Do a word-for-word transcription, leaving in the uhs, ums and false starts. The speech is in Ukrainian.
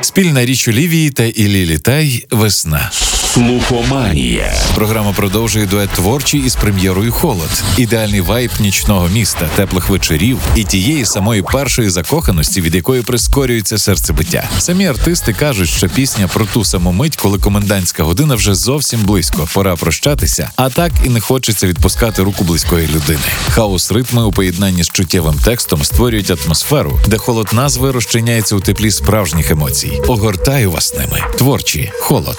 Спільна річ Олівії та Іллі Літай «Весна». Слухоманія. Програма продовжує дует творчий із прем'єрою «Холод». Ідеальний вайб нічного міста, теплих вечорів і тієї самої першої закоханості, від якої прискорюється серцебиття. Самі артисти кажуть, що пісня про ту саму мить, коли комендантська година вже зовсім близько, пора прощатися, а так і не хочеться відпускати руку близької людини. Хаос-ритми у поєднанні з чуттєвим текстом створюють атмосферу, де холод назви розчиняється у теплі справжніх емоцій. Огортаю вас ними. Творчі «Холод».